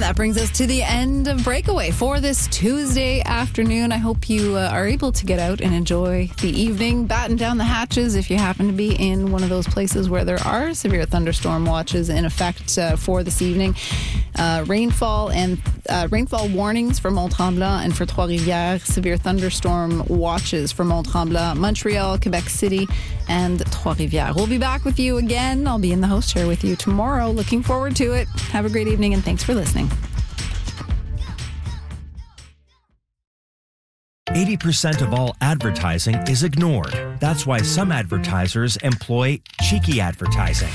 that brings us to the end of Breakaway for this Tuesday afternoon. I hope you are able to get out and enjoy the evening. Batten down the hatches if you happen to be in one of those places where there are severe thunderstorm watches in effect for this evening. Rainfall warnings for Mont-Tremblant and for Trois-Rivières. Severe thunderstorm watches for Mont-Tremblant, Montreal, Quebec City, and Trois-Rivières. We'll be back with you again. I'll be in the host chair with you tomorrow. Looking forward to it. Have a great evening and thanks for listening. 80% of all advertising is ignored. That's why some advertisers employ cheeky advertising.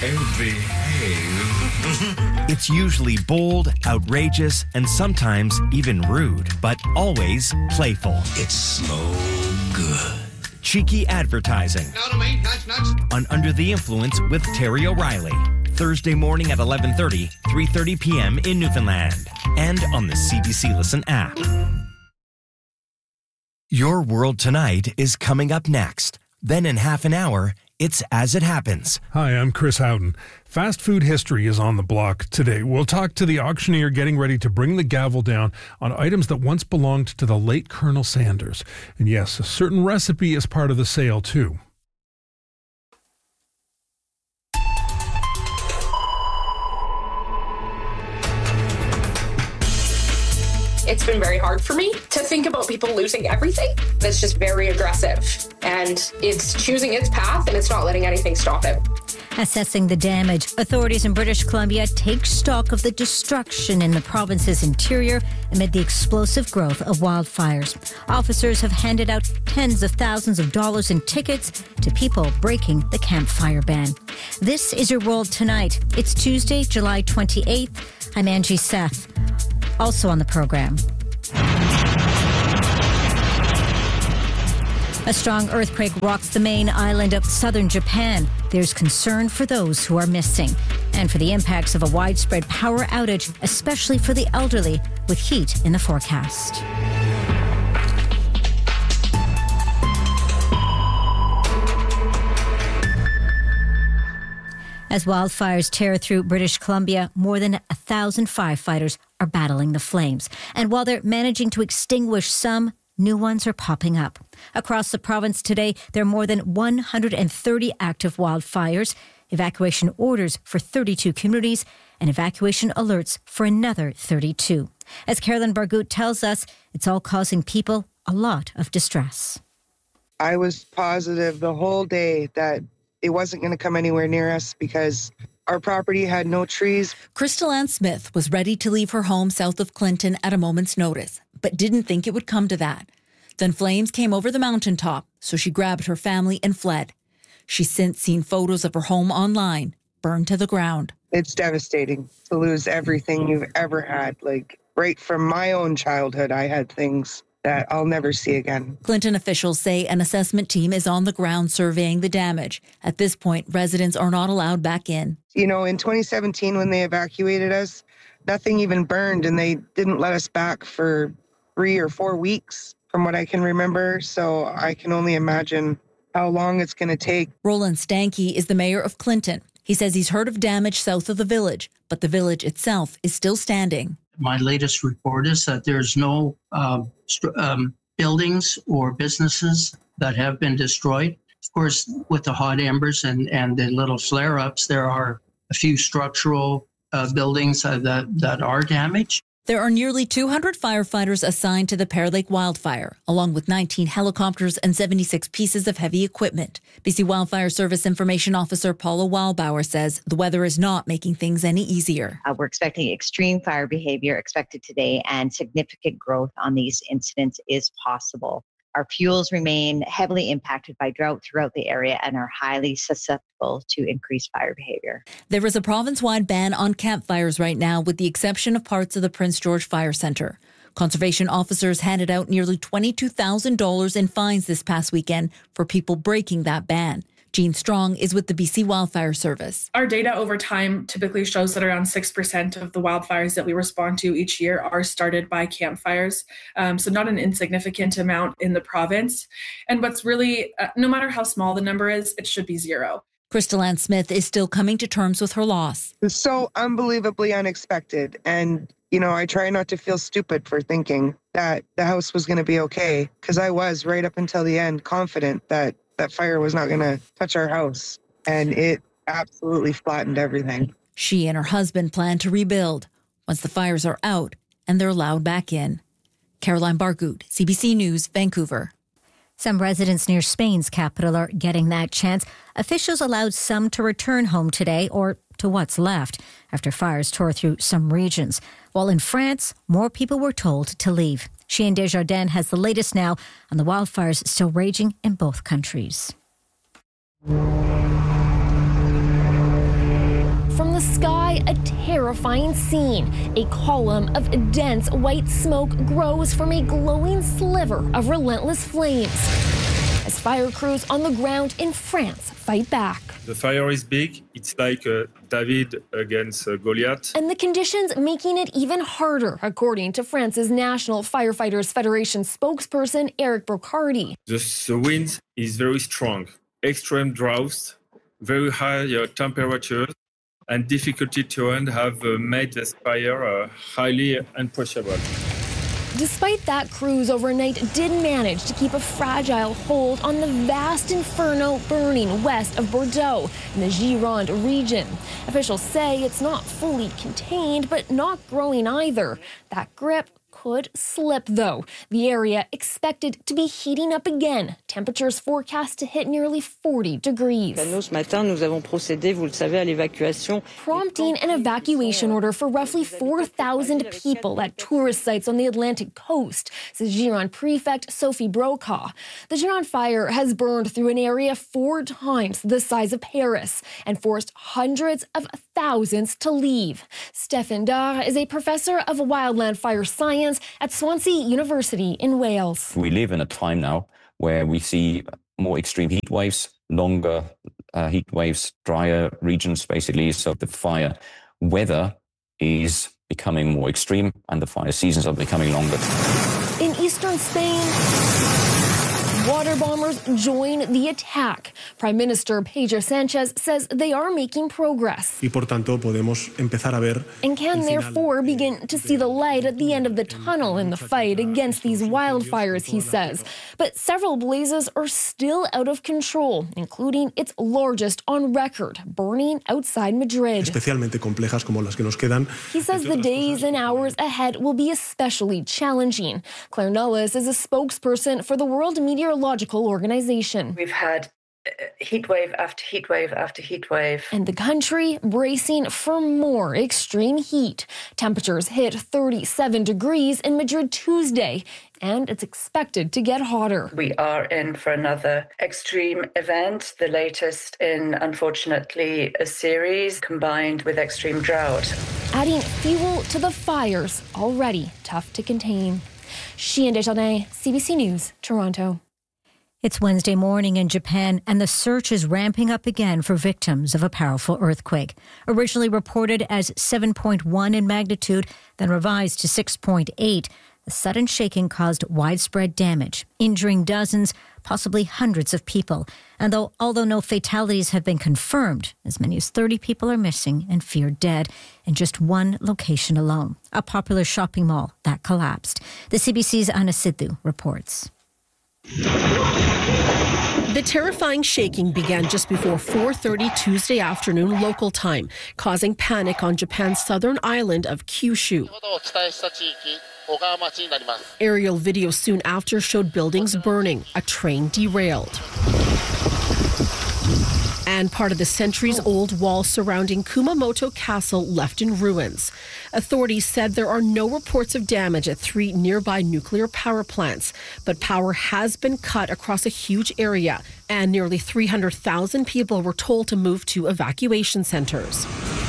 It's usually bold, outrageous, and sometimes even rude, but always playful. It's so good. Cheeky advertising. On Under the Influence with Terry O'Reilly. Thursday morning at 11:30, 3:30 p.m. in Newfoundland. And on the CBC Listen app. Your World Tonight is coming up next. Then in half an hour, it's As It Happens. Hi, I'm Chris Howden. Fast food history is on the block today. We'll talk to the auctioneer getting ready to bring the gavel down on items that once belonged to the late Colonel Sanders. And yes, a certain recipe is part of the sale too. It's been very hard for me to think about people losing everything. It's just very aggressive, and it's choosing its path, and it's not letting anything stop it. Assessing the damage, authorities in British Columbia take stock of the destruction in the province's interior amid the explosive growth of wildfires. Officers have handed out tens of thousands of dollars in tickets to people breaking the campfire ban. This is Your World Tonight. It's Tuesday, July 28th. I'm Angie Seth. Also on the program, a strong earthquake rocks the main island of southern Japan. There's concern for those who are missing and for the impacts of a widespread power outage, especially for the elderly, with heat in the forecast. As wildfires tear through British Columbia, more than 1,000 firefighters are battling the flames. And while they're managing to extinguish some, new ones are popping up. Across the province today, there are more than 130 active wildfires, evacuation orders for 32 communities, and evacuation alerts for another 32. As Carolyn Bargout tells us, it's all causing people a lot of distress. I was positive the whole day that it wasn't going to come anywhere near us because our property had no trees. Crystal Ann Smith was ready to leave her home south of Clinton at a moment's notice, but didn't think it would come to that. Then flames came over the mountaintop, so she grabbed her family and fled. She's since seen photos of her home online, burned to the ground. It's devastating to lose everything you've ever had. Like, right from my own childhood, I had things that I'll never see again. Clinton officials say an assessment team is on the ground surveying the damage. At this point, residents are not allowed back in. You know, in 2017, when they evacuated us, nothing even burned, and they didn't let us back for 3 or 4 weeks, from what I can remember. So I can only imagine how long it's going to take. Roland Stanky is the mayor of Clinton. He says he's heard of damage south of the village, but the village itself is still standing. My latest report is that there's no buildings or businesses that have been destroyed. Of course, with the hot embers and the little flare-ups, there are a few structural buildings that are damaged. There are nearly 200 firefighters assigned to the Pear Lake wildfire, along with 19 helicopters and 76 pieces of heavy equipment. BC Wildfire Service Information Officer Paula Wildbauer says the weather is not making things any easier. We're expecting extreme fire behavior expected today, and significant growth on these incidents is possible. Our fuels remain heavily impacted by drought throughout the area and are highly susceptible to increased fire behavior. There is a province-wide ban on campfires right now, with the exception of parts of the Prince George Fire Centre. Conservation officers handed out nearly $22,000 in fines this past weekend for people breaking that ban. Jean Strong is with the BC Wildfire Service. Our data over time typically shows that around 6% of the wildfires that we respond to each year are started by campfires. So not an insignificant amount in the province. And what's really, no matter how small the number is, it should be zero. Crystal Ann Smith is still coming to terms with her loss. It's so unbelievably unexpected. And I try not to feel stupid for thinking that the house was going to be okay, because I was, right up until the end, confident that that fire was not going to touch our house, and it absolutely flattened everything. She and her husband plan to rebuild once the fires are out and they're allowed back in. Caroline Bargout, CBC News, Vancouver. Some residents near Spain's capital are getting that chance. Officials allowed some to return home today, or to what's left, after fires tore through some regions. While in France, more people were told to leave. Chien Desjardins has the latest now on the wildfires still raging in both countries. From the sky, a terrifying scene. A column of dense white smoke grows from a glowing sliver of relentless flames as fire crews on the ground in France fight back. The fire is big. It's like David against Goliath. And the conditions making it even harder, according to France's National Firefighters Federation spokesperson Eric Brocardi. The wind is very strong. Extreme droughts, very high temperatures, and difficulty terrain have made this fire highly unapproachable. Despite that, crews overnight did manage to keep a fragile hold on the vast inferno burning west of Bordeaux in the Gironde region. Officials say it's not fully contained, but not growing either. That grip could slip, though. The area expected to be heating up again. Temperatures forecast to hit nearly 40 degrees. Prompting an evacuation order for roughly 4,000 people at tourist sites on the Atlantic coast, says Gironde Prefect Sophie Brokaw. The Gironde fire has burned through an area 4 times the size of Paris and forced hundreds of thousands to leave. Stefan Dar is a professor of wildland fire science at Swansea University in Wales. We live in a time now where we see more extreme heat waves, longer heat waves, drier regions basically. So the fire weather is becoming more extreme and the fire seasons are becoming longer. In eastern Spain, water bombers join the attack. Prime Minister Pedro Sanchez says they are making progress and can therefore begin to see the light at the end of the tunnel in the fight against these wildfires, he says. But several blazes are still out of control, including its largest on record, burning outside Madrid. He says the days and hours ahead will be especially challenging. Claire Nullis is a spokesperson for the World Meteorological Organization. We've had heat wave after heat wave after heat wave. And the country bracing for more extreme heat. Temperatures hit 37 degrees in Madrid Tuesday, and it's expected to get hotter. We are in for another extreme event, the latest in, unfortunately, a series combined with extreme drought. Adding fuel to the fires already tough to contain. Chien Desjardins, CBC News, Toronto. It's Wednesday morning in Japan, and the search is ramping up again for victims of a powerful earthquake. Originally reported as 7.1 in magnitude, then revised to 6.8, the sudden shaking caused widespread damage, injuring dozens, possibly hundreds of people. And although no fatalities have been confirmed, as many as 30 people are missing and feared dead in just one location alone, a popular shopping mall that collapsed. The CBC's Anna Sidhu reports. The terrifying shaking began just before 4:30 Tuesday afternoon local time, causing panic on Japan's southern island of Kyushu. Aerial video soon after showed buildings burning, a train derailed, and part of the centuries-old wall surrounding Kumamoto Castle left in ruins. Authorities said there are no reports of damage at 3 nearby nuclear power plants, but power has been cut across a huge area, and nearly 300,000 people were told to move to evacuation centers.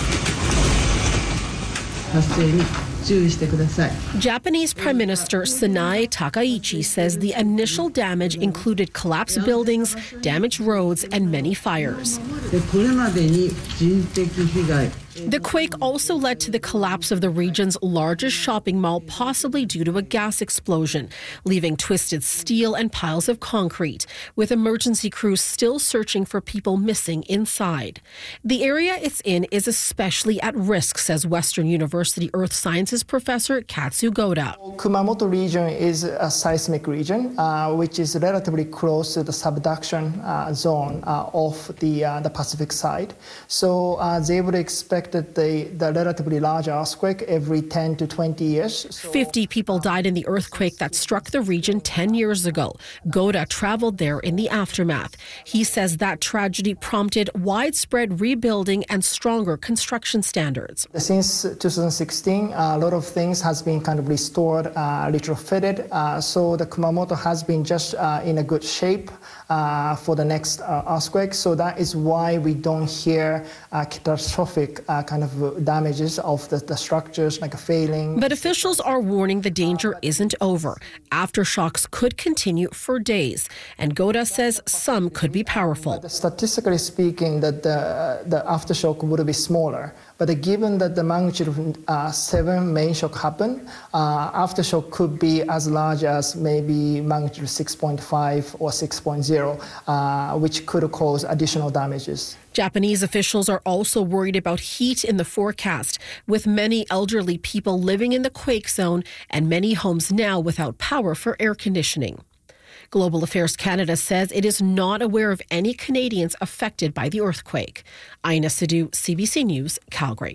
Japanese Prime Minister Sanae Takaichi says the initial damage included collapsed buildings, damaged roads, and many fires. The quake also led to the collapse of the region's largest shopping mall, possibly due to a gas explosion, leaving twisted steel and piles of concrete, with emergency crews still searching for people missing inside. The area it's in is especially at risk, says Western University Earth Sciences professor Katsu Goda. Kumamoto region is a seismic region, which is relatively close to the subduction zone of the Pacific side. So they would expect that the relatively large earthquake every 10 to 20 years. 50 people died in the earthquake that struck the region 10 years ago. Goda traveled there in the aftermath. He says that tragedy prompted widespread rebuilding and stronger construction standards. Since 2016, a lot of things has been kind of restored, retrofitted. So the Kumamoto has been just in a good shape for the next earthquake. So that is why we don't hear catastrophic kind of damages of the structures, like failing. But officials are warning the danger isn't over. Aftershocks could continue for days, and Goda says some could be powerful. But statistically speaking, that the aftershock would be smaller. But given that the magnitude of 7 main shock happened, aftershock could be as large as maybe magnitude 6.5 or 6.0, which could cause additional damages. Japanese officials are also worried about heat in the forecast, with many elderly people living in the quake zone and many homes now without power for air conditioning. Global Affairs Canada says it is not aware of any Canadians affected by the earthquake. Aina Sidhu, CBC News, Calgary.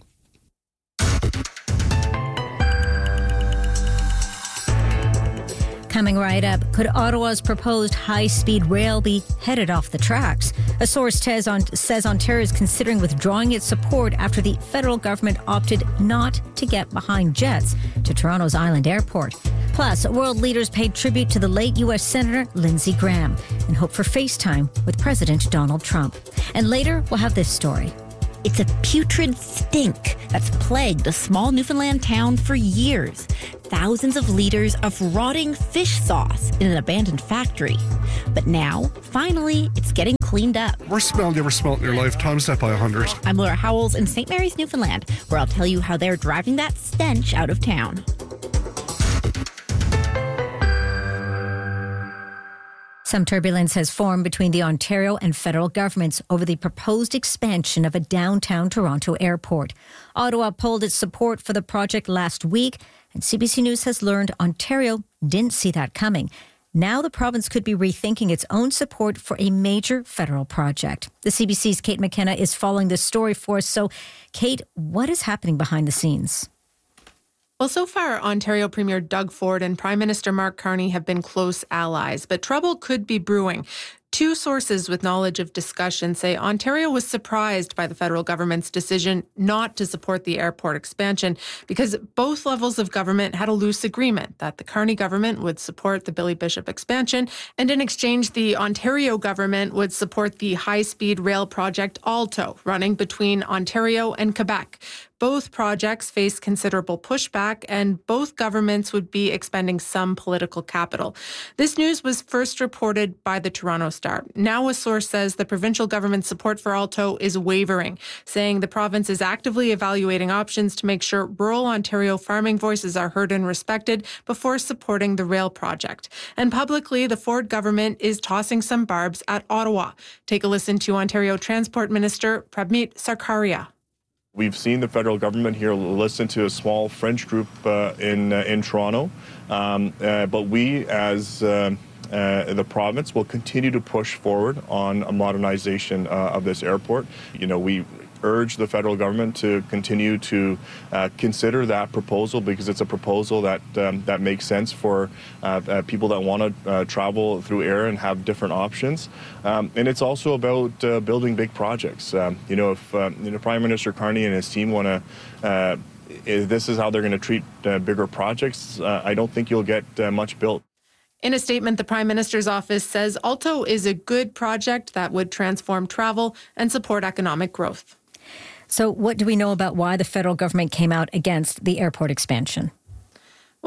Coming right up, could Ottawa's proposed high-speed rail be headed off the tracks? A source says Ontario is considering withdrawing its support after the federal government opted not to get behind jets to Toronto's Island Airport. Plus, world leaders paid tribute to the late U.S. Senator Lindsey Graham and hope for FaceTime with President Donald Trump. And later, we'll have this story. It's a putrid stink that's plagued a small Newfoundland town for years. Thousands of liters of rotting fish sauce in an abandoned factory. But now, finally, it's getting cleaned up. Worst smell you ever smelled in your life, times that by 100. I'm Laura Howells in St. Mary's, Newfoundland, where I'll tell you how they're driving that stench out of town. Some turbulence has formed between the Ontario and federal governments over the proposed expansion of a downtown Toronto airport. Ottawa pulled its support for the project last week, and CBC News has learned Ontario didn't see that coming. Now the province could be rethinking its own support for a major federal project. The CBC's Kate McKenna is following this story for us. So, Kate, what is happening behind the scenes? Well, so far, Ontario Premier Doug Ford and Prime Minister Mark Carney have been close allies, but trouble could be brewing. Two sources with knowledge of discussion say Ontario was surprised by the federal government's decision not to support the airport expansion because both levels of government had a loose agreement that the Carney government would support the Billy Bishop expansion, and in exchange, the Ontario government would support the high-speed rail project Alto, running between Ontario and Quebec. Both projects face considerable pushback, and both governments would be expending some political capital. This news was first reported by the Toronto Star. Now a source says the provincial government's support for Alto is wavering, saying the province is actively evaluating options to make sure rural Ontario farming voices are heard and respected before supporting the rail project. And publicly, the Ford government is tossing some barbs at Ottawa. Take a listen to Ontario Transport Minister Prabmeet Sarkaria. We've seen the federal government here listen to a small French group in Toronto, but we as the province will continue to push forward on a modernization of this airport. You know, we urge the federal government to continue to consider that proposal because it's a proposal that that makes sense for people that want to travel through air and have different options. And it's also about building big projects. You know, if Prime Minister Carney and his team want to, this is how they're going to treat bigger projects, I don't think you'll get much built. In a statement, the Prime Minister's office says Alto is a good project that would transform travel and support economic growth. So what do we know about why the federal government came out against the airport expansion?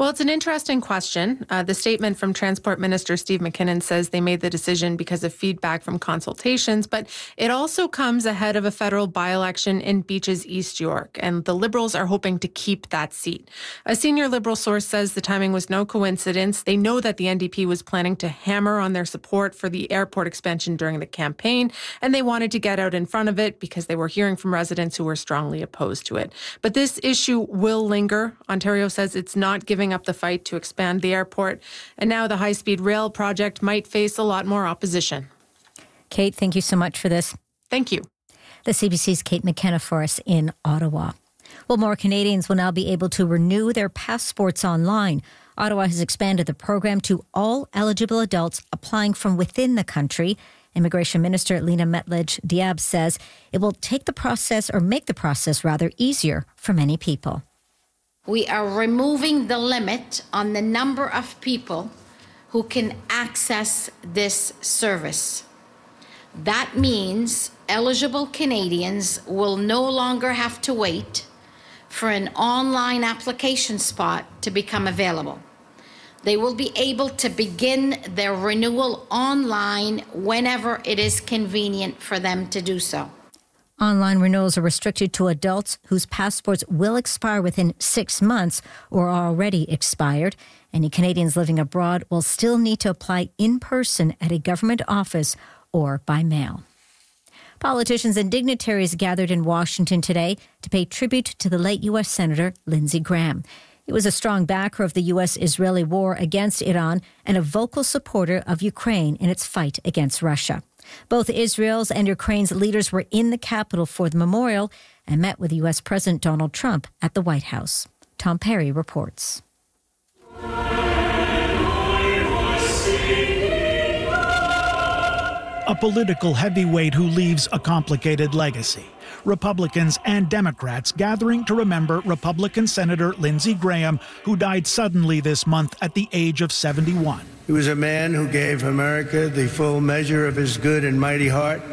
Well, it's an interesting question. The statement from Transport Minister Steve McKinnon says they made the decision because of feedback from consultations, but it also comes ahead of a federal by-election in Beaches, East York, and the Liberals are hoping to keep that seat. A senior Liberal source says the timing was no coincidence. They know that the NDP was planning to hammer on their support for the airport expansion during the campaign, and they wanted to get out in front of it because they were hearing from residents who were strongly opposed to it. But this issue will linger. Ontario says it's not giving up the fight to expand the airport, and now the high-speed rail project might face a lot more opposition. Kate, thank you so much for this. Thank you. The CBC's Kate McKenna for us in Ottawa. Well, more Canadians will now be able to renew their passports online. Ottawa has expanded the program to all eligible adults applying from within the country. Immigration Minister Lena Metlidge-Diab says it will make the process easier for many people. We are removing the limit on the number of people who can access this service. That means eligible Canadians will no longer have to wait for an online application spot to become available. They will be able to begin their renewal online whenever it is convenient for them to do so. Online renewals are restricted to adults whose passports will expire within 6 months or are already expired. Any Canadians living abroad will still need to apply in person at a government office or by mail. Politicians and dignitaries gathered in Washington today to pay tribute to the late U.S. Senator Lindsey Graham. He was a strong backer of the U.S.-Israeli war against Iran and a vocal supporter of Ukraine in its fight against Russia. Both Israel's and Ukraine's leaders were in the capital for the memorial and met with U.S. President Donald Trump at the White House. Tom Perry reports. A political heavyweight who leaves a complicated legacy. Republicans and Democrats gathering to remember Republican Senator Lindsey Graham, who died suddenly this month at the age of 71. He was a man who gave America the full measure of his good and mighty heart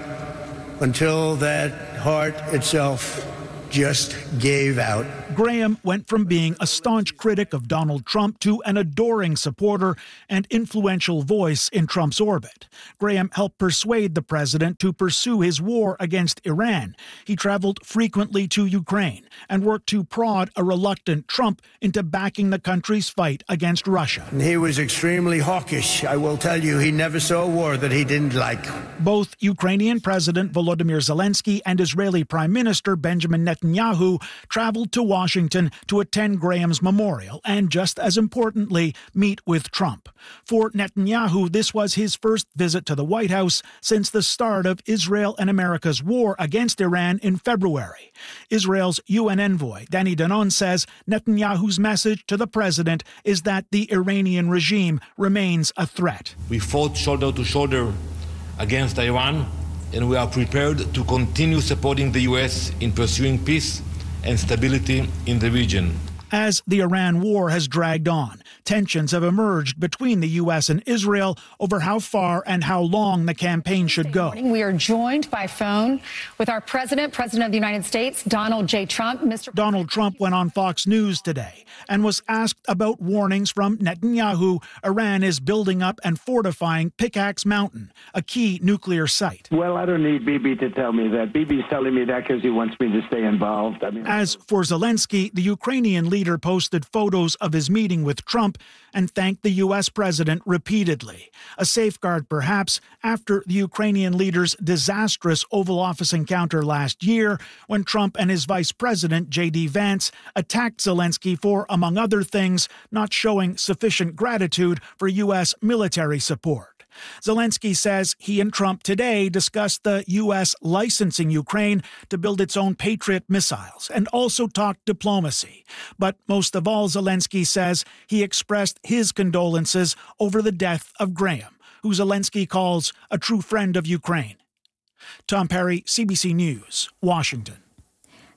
until that heart itself just gave out. Graham went from being a staunch critic of Donald Trump to an adoring supporter and influential voice in Trump's orbit. Graham helped persuade the president to pursue his war against Iran. He traveled frequently to Ukraine and worked to prod a reluctant Trump into backing the country's fight against Russia. He was extremely hawkish. I will tell you, he never saw a war that he didn't like. Both Ukrainian President Volodymyr Zelensky and Israeli Prime Minister Benjamin Netanyahu traveled to Washington to attend Graham's memorial and, just as importantly, meet with Trump. For Netanyahu, this was his first visit to the White House since the start of Israel and America's war against Iran in February. Israel's UN envoy, Danny Danon, says Netanyahu's message to the president is that the Iranian regime remains a threat. We fought shoulder to shoulder against Iran, and we are prepared to continue supporting the U.S. in pursuing peace and stability in the region. As the Iran war has dragged on, tensions have emerged between the U.S. and Israel over how far and how long the campaign should go. We are joined by phone with our President of the United States, Donald J. Trump. Donald Trump went on Fox News today and was asked about warnings from Netanyahu Iran is building up and fortifying Pickaxe Mountain, a key nuclear site. Well, I don't need Bibi to tell me that. Bibi's telling me that because he wants me to stay involved. As for Zelensky, the Ukrainian leader posted photos of his meeting with Trump and thanked the U.S. president repeatedly. A safeguard, perhaps, after the Ukrainian leader's disastrous Oval Office encounter last year when Trump and his vice president, J.D. Vance, attacked Zelensky for, among other things, not showing sufficient gratitude for U.S. military support. Zelensky says he and Trump today discussed the U.S. licensing Ukraine to build its own Patriot missiles and also talked diplomacy. But most of all, Zelensky says he expressed his condolences over the death of Graham, who Zelensky calls a true friend of Ukraine. Tom Perry, CBC News, Washington.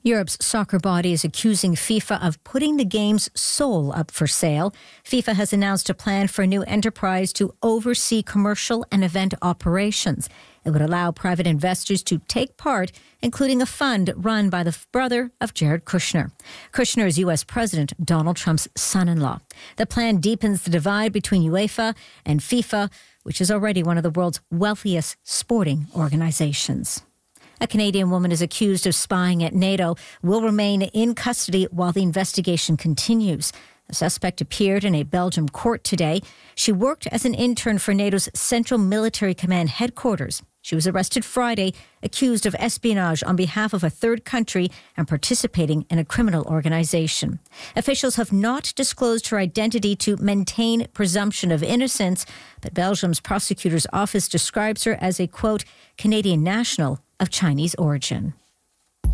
Europe's soccer body is accusing FIFA of putting the game's soul up for sale. FIFA has announced a plan for a new enterprise to oversee commercial and event operations. It would allow private investors to take part, including a fund run by the brother of Jared Kushner. Kushner is U.S. President Donald Trump's son-in-law. The plan deepens the divide between UEFA and FIFA, which is already one of the world's wealthiest sporting organizations. A Canadian woman is accused of spying at NATO, will remain in custody while the investigation continues. The suspect appeared in a Belgium court today. She worked as an intern for NATO's Central Military Command headquarters. She was arrested Friday, accused of espionage on behalf of a third country and participating in a criminal organization. Officials have not disclosed her identity to maintain presumption of innocence, but Belgium's prosecutor's office describes her as a, quote, Canadian national of Chinese origin.